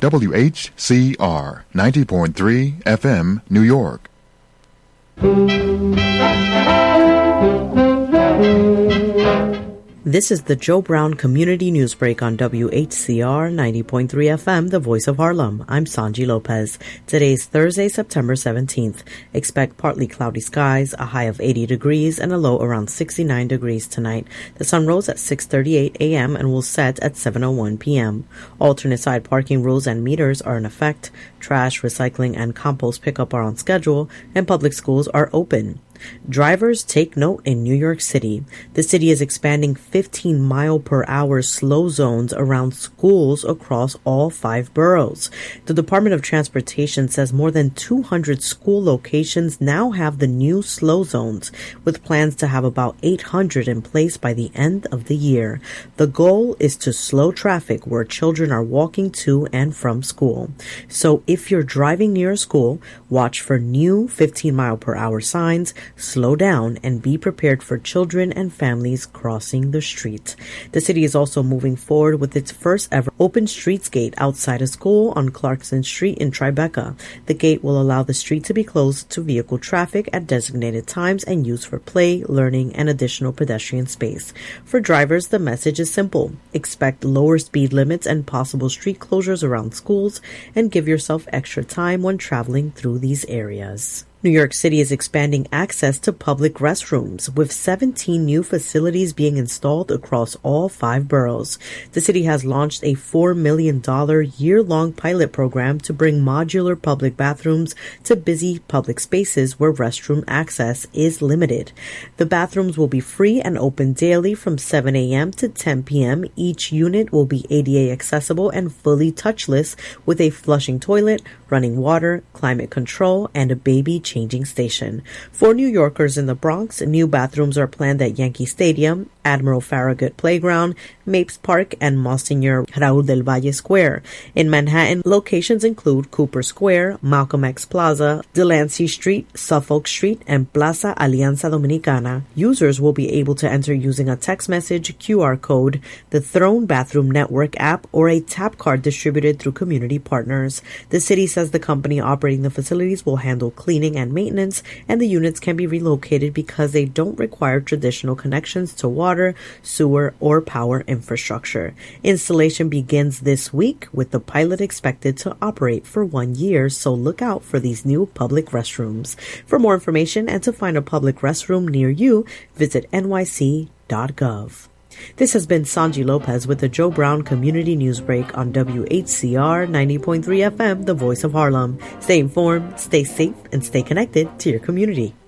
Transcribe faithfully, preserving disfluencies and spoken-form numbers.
W H C R ninety point three F M, New York. This is the Joe Brown Community Newsbreak on W H C R ninety point three F M, the voice of Harlem. I'm Sanji Lopez. Today's Thursday, September seventeenth. Expect partly cloudy skies, a high of eighty degrees, and a low around sixty-nine degrees tonight. The sun rose at six thirty-eight a.m. and will set at seven oh one p.m. Alternate side parking rules and meters are in effect. Trash, recycling, and compost pickup are on schedule, and public schools are open. Drivers take note in New York City. The city is expanding fifteen mile per hour slow zones around schools across all five boroughs. The Department of Transportation says more than two hundred school locations now have the new slow zones, with plans to have about eight hundred in place by the end of the year. The goal is to slow traffic where children are walking to and from school. So if you're driving near a school, watch for new fifteen mile per hour signs, slow down, and be prepared for children and families crossing the street. The city is also moving forward with its first ever open streets gate outside a school on Clarkson Street in Tribeca. The gate will allow the street to be closed to vehicle traffic at designated times and used for play, learning, and additional pedestrian space. For drivers, the message is simple. Expect lower speed limits and possible street closures around schools, and give yourself extra time when traveling through these areas. New York City is expanding access to public restrooms, with seventeen new facilities being installed across all five boroughs. The city has launched a four million dollars year-long pilot program to bring modular public bathrooms to busy public spaces where restroom access is limited. The bathrooms will be free and open daily from seven a.m. to ten p.m. Each unit will be A D A accessible and fully touchless, with a flushing toilet, running water, climate control, and a baby changing station. For New Yorkers in the Bronx, new bathrooms are planned at Yankee Stadium, Admiral Farragut Playground, Mapes Park, and Monsignor Raúl del Valle Square. In Manhattan, locations include Cooper Square, Malcolm X Plaza, Delancey Street, Suffolk Street, and Plaza Alianza Dominicana. Users will be able to enter using a text message, Q R code, the Throne Bathroom Network app, or a tap card distributed through community partners. The city says the company operating the facilities will handle cleaning and maintenance, and the units can be relocated because they don't require traditional connections to water, sewer, or power infrastructure. Installation begins this week, with the pilot expected to operate for one year, so look out for these new public restrooms. For more information and to find a public restroom near you, visit N Y C dot gov. This has been Sanji Lopez with the Joe Brown Community Newsbreak on W H C R ninety point three F M, the voice of Harlem. Stay informed, stay safe, and stay connected to your community.